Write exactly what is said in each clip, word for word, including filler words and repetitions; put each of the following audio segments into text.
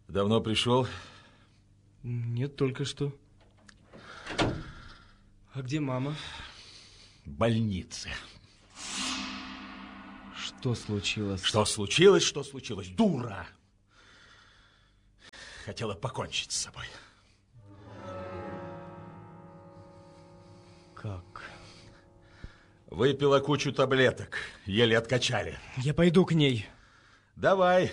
Давно пришел? Нет, только что. А где мама? В больнице. Что случилось? Что случилось, что случилось? Дура! Хотела покончить с собой. Как? Выпила кучу таблеток, еле откачали. Я пойду к ней. Давай.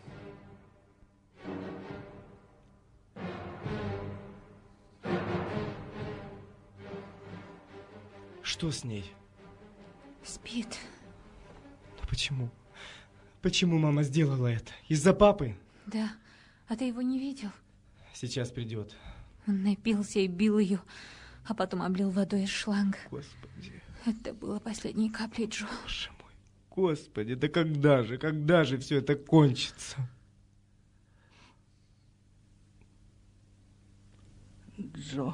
Что с ней? Спит. Но почему? Почему мама сделала это? Из-за папы? Да. А ты его не видел? Сейчас придет. Он напился и бил ее, а потом облил водой из шланга. Господи. Это было последней каплей, Джо. Боже мой. Господи, да когда же, когда же все это кончится? Джо.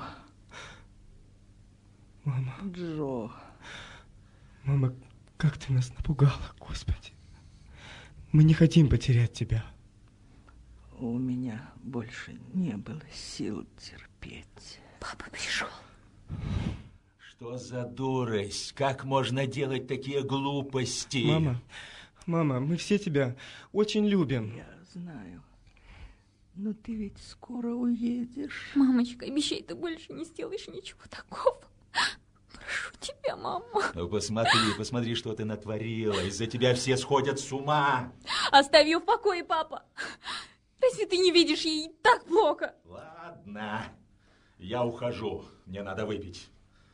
Мама. Джо. Мама, как ты нас напугала, Господи. Мы не хотим потерять тебя. У меня больше не было сил терпеть. Папа пришел. Что за дурость? Как можно делать такие глупости? Мама, мама, мы все тебя очень любим. Я знаю. Но ты ведь скоро уедешь. Мамочка, обещай, ты больше не сделаешь ничего такого. Прошу тебя, мама. Ну, посмотри, посмотри, что ты натворила. Из-за тебя все сходят с ума. Оставь ее в покое, папа. Разве ты не видишь, ей так плохо? Ладно, я ухожу. Мне надо выпить.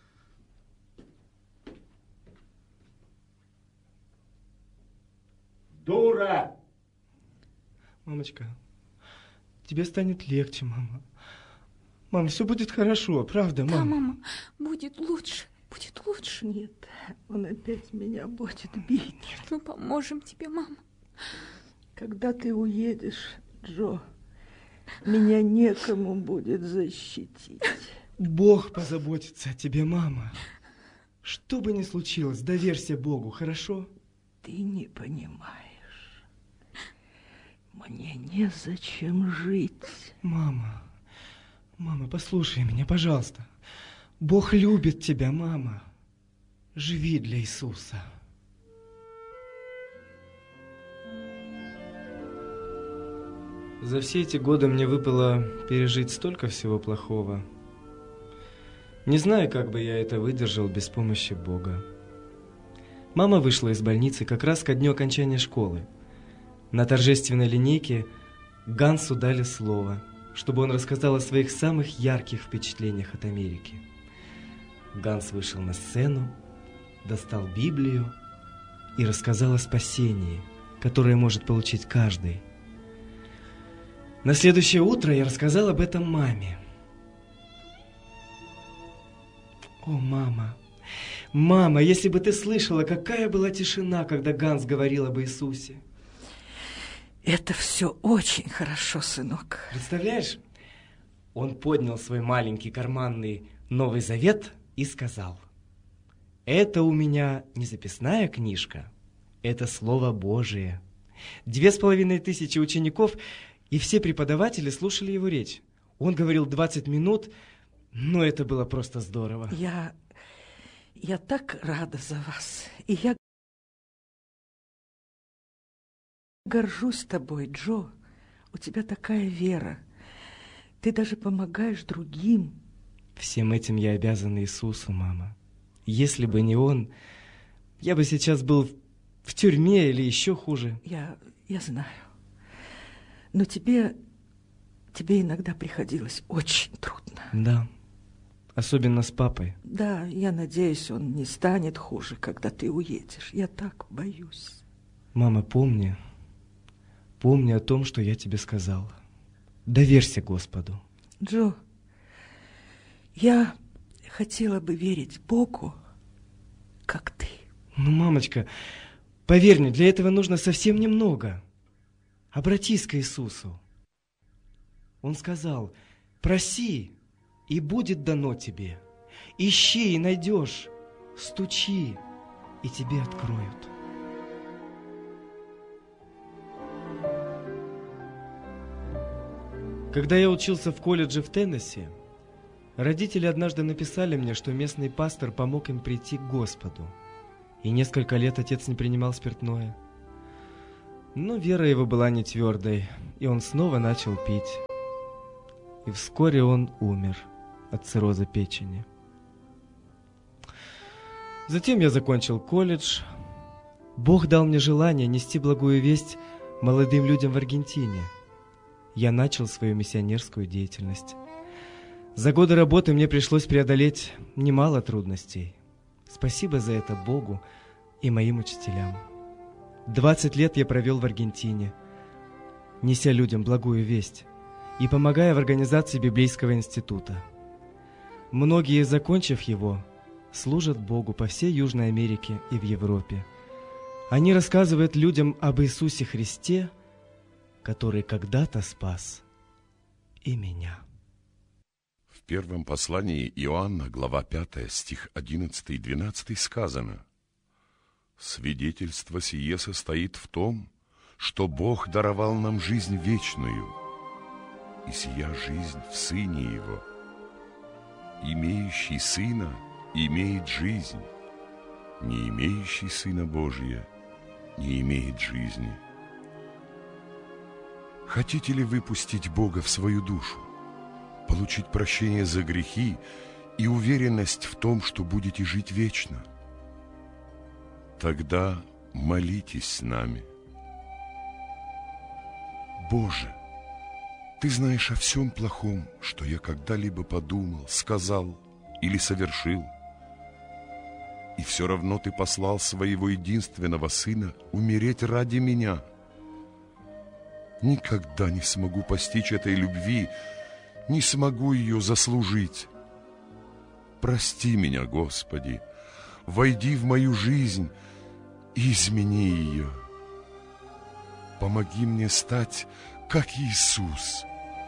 Дура! Мамочка, тебе станет легче, мама. Мам, все будет хорошо, правда, мама? Да, мама, будет лучше, будет лучше. Нет, он опять меня будет бить. Нет, мы поможем тебе, мама. Когда ты уедешь, Джо, меня некому будет защитить. Бог позаботится о тебе, мама. Что бы ни случилось, доверься Богу, хорошо? Ты не понимаешь. Мне незачем жить. Мама, мама, послушай меня, пожалуйста. Бог любит тебя, мама. Живи для Иисуса. За все эти годы мне выпало пережить столько всего плохого. Не знаю, как бы я это выдержал без помощи Бога. Мама вышла из больницы как раз ко дню окончания школы. На торжественной линейке Гансу дали слово, чтобы он рассказал о своих самых ярких впечатлениях от Америки. Ганс вышел на сцену, достал Библию и рассказал о спасении, которое может получить каждый. На следующее утро я рассказал об этом маме. О, мама, мама, если бы ты слышала, какая была тишина, когда Ганс говорил об Иисусе. Это все очень хорошо, сынок. Представляешь, он поднял свой маленький карманный Новый Завет и сказал: это у меня не записная книжка, это Слово Божие. Две с половиной тысячи учеников и все преподаватели слушали его речь. Он говорил двадцать минут, но это было просто здорово. Я, я так рада за вас. И я горжусь тобой, Джо. У тебя такая вера. Ты даже помогаешь другим. Всем этим я обязан Иисусу, мама. Если бы не Он, я бы сейчас был в тюрьме или еще хуже. Я, я знаю. Но тебе, тебе иногда приходилось очень трудно. Да, особенно с папой. Да, я надеюсь, он не станет хуже, когда ты уедешь. Я так боюсь. Мама, помни, помни о том, что я тебе сказал. Доверься Господу. Джо, я хотела бы верить Богу, как ты. Ну, мамочка, поверь мне, для этого нужно совсем немного. Обратись к Иисусу. Он сказал: проси, и будет дано тебе. Ищи, и найдешь. Стучи, и тебе откроют. Когда я учился в колледже в Теннесси, родители однажды написали мне, что местный пастор помог им прийти к Господу. И несколько лет отец не принимал спиртное. Но вера его была не твердой, и он снова начал пить. И вскоре он умер от цирроза печени. Затем я закончил колледж. Бог дал мне желание нести благую весть молодым людям в Аргентине. Я начал свою миссионерскую деятельность. За годы работы мне пришлось преодолеть немало трудностей. Спасибо за это Богу и моим учителям. Двадцать лет я провел в Аргентине, неся людям благую весть и помогая в организации Библейского института. Многие, закончив его, служат Богу по всей Южной Америке и в Европе. Они рассказывают людям об Иисусе Христе, который когда-то спас и меня. В первом послании Иоанна, глава пятая, стих одиннадцатый и двенадцатый сказано: «Свидетельство сие состоит в том, что Бог даровал нам жизнь вечную, и сия жизнь в Сыне Его. Имеющий Сына имеет жизнь, не имеющий Сына Божия не имеет жизни». Хотите ли вы пустить Бога в свою душу, получить прощение за грехи и уверенность в том, что будете жить вечно? Тогда молитесь с нами. Боже, Ты знаешь о всем плохом, что я когда-либо подумал, сказал или совершил. И все равно Ты послал Своего единственного Сына умереть ради меня. Никогда не смогу постичь этой любви, не смогу ее заслужить. Прости меня, Господи, войди в мою жизнь и измени ее. Помоги мне стать, как Иисус.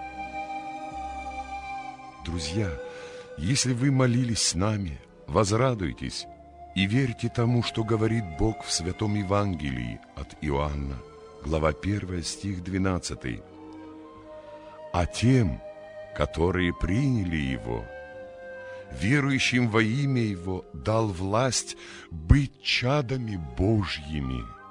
Друзья, если вы молились с нами, возрадуйтесь и верьте тому, что говорит Бог в Святом Евангелии от Иоанна, глава первая, стих двенадцатый. «А тем, которые приняли Его, верующим во имя Его, дал власть быть чадами Божьими,